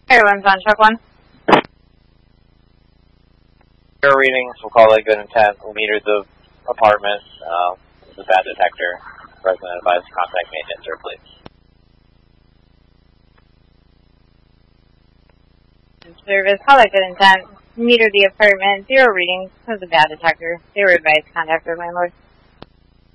Everyone's on truck one. Zero readings, we'll call it good intent. We'll meter the apartment. The bad detector. Resident advised to contact maintenance or police. Service, call it good intent. Meter the apartment. Zero readings. Has a bad detector. They were advised to contact their landlord.